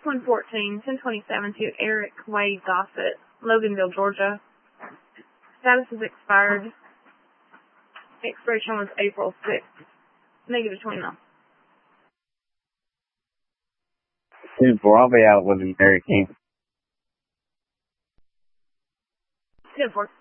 6/1/14, 10/27 to Eric Wade Gossett, Loganville, Georgia. Status is expired. Expiration was April 6th, -29. 10-4, I'll be out with Mary King. 10/4.